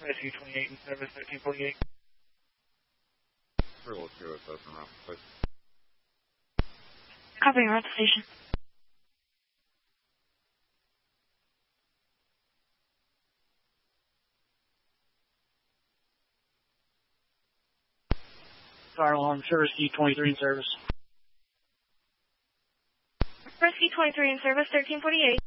Rescue 28 in service, 1348. Let's go with us and please. Copy, we're at the station. Fire alarm, Rescue 23 in service. Rescue 23 in service, 1348.